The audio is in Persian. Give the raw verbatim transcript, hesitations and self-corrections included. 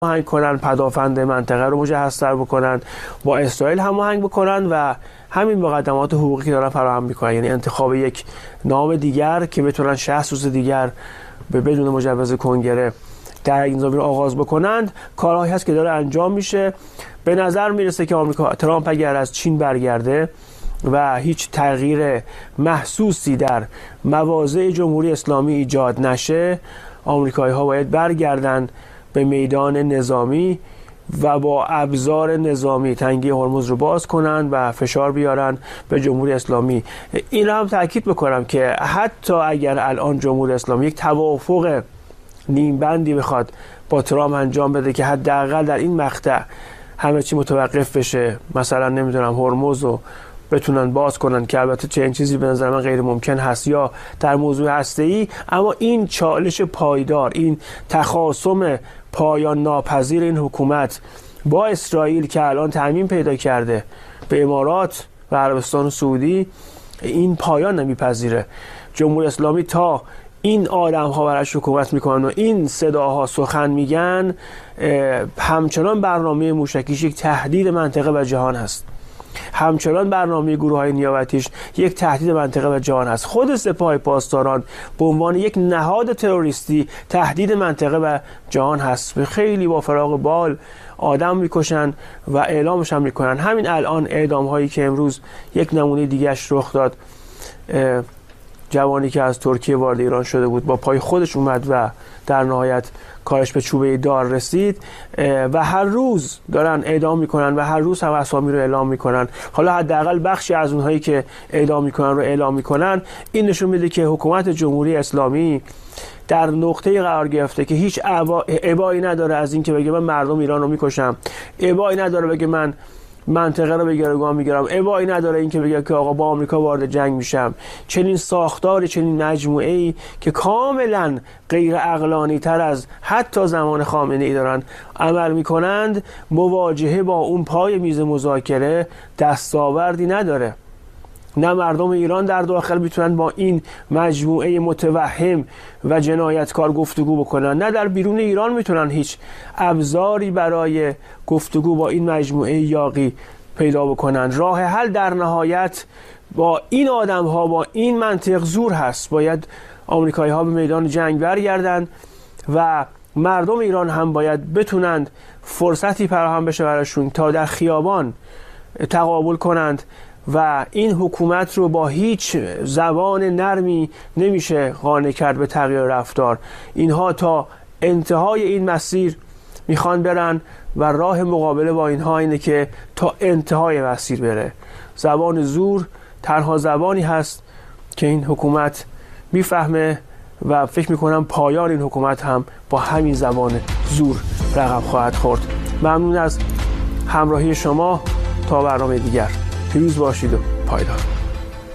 هماهنگ کنن، پدافند منطقه رو مجهزتر بکنن، با اسرائیل هماهنگ بکنن و همین مقدمات حقوقی که دارن فراهم میکنن، یعنی انتخاب یک نام دیگر که بتونن شصت روز دیگر به بدون مجوز کنگره در این زمین آغاز بکنند، کارهایی هست که داره انجام میشه. به نظر میرسه که آمریکا ترامپ اگر از چین برگرده و هیچ تغییر محسوسی در مواضع جمهوری اسلامی ایجاد نشه، آمریکایی ها باید برگردن به میدان نظامی و با ابزار نظامی تنگی هرمز رو باز کنن و فشار بیارن به جمهوری اسلامی. این رو هم تاکید بکنم که حتی اگر الان جمهوری اسلامی یک توافق نیمبندی بخواد با ترامپ انجام بده که حداقل در این مقطع همه چی متوقف بشه، مثلا نمیدونم هرمز رو بتونن باز کنن، که البته چنین چیزی به نظر من غیر ممکن هست، یا در موضوع هسته‌ای، اما این چالش پایدار، این تخاصم پایان ناپذیر این حکومت با اسرائیل که الان تعمیم پیدا کرده به امارات و عربستان سعودی، این پایان نمیپذیره. جمهوری اسلامی تا این آدم ها براش حکومت میکنن و این صداها سخن میگن، همچنان برنامه موشکیش یک تهدید منطقه و جهان هست، همچنان برنامه گروه های نیابتیش یک تهدید منطقه و جهان هست. خود سپاه پاسداران به عنوان یک نهاد تروریستی تهدید منطقه و جهان هست. خیلی با فراغ بال آدم میکشن و اعلامش هم میکنن. همین الان اعدام هایی که امروز یک نمونه دیگهش رخ داد، جوانی که از ترکیه وارد ایران شده بود، با پای خودش اومد و در نهایت کارش به چوبه دار رسید و هر روز دارن اعدام میکنن و هر روز هم اسامی رو اعلام میکنن. حالا حداقل بخشی از اونهایی که اعدام میکنن رو اعلام میکنن. این نشون میده که حکومت جمهوری اسلامی در نقطه قرار گرفته که هیچ ابایی نداره از این که بگه من مردم ایران رو میکشم، ابایی نداره بگه من منطقه رو به گروگان میگیرم، ابایی نداره این که بگه که آقا با آمریکا وارد جنگ میشم. چنین ساختاری، چنین مجموعه‌ای که کاملا غیر عقلانی تر از حتی زمان خامنه‌ای دارن عمل میکنند، مواجهه با اون پای میز مذاکره دستاوردی نداره. نه مردم ایران در داخل میتونن با این مجموعه متوهم و جنایتکار گفتگو بکنن، نه در بیرون ایران میتونن هیچ ابزاری برای گفتگو با این مجموعه یاغی پیدا بکنن. راه حل در نهایت با این آدم ها، با این منطق زور هست. باید آمریکایی ها به میدان جنگ برگردن و مردم ایران هم باید بتونند فرصتی فراهم بشه براشون تا در خیابان تقابل کنند و این حکومت رو با هیچ زبان نرمی نمیشه قانع کرد به تغییر رفتار. اینها تا انتهای این مسیر میخوان برن و راه مقابله با اینها اینه که تا انتهای مسیر بره. زبان زور تنها زبانی هست که این حکومت میفهمه و فکر میکنم پایان این حکومت هم با همین زبان زور رقم خواهد خورد. ممنون از همراهی شما. تا برنامه دیگر پیروز باشید و پایدار.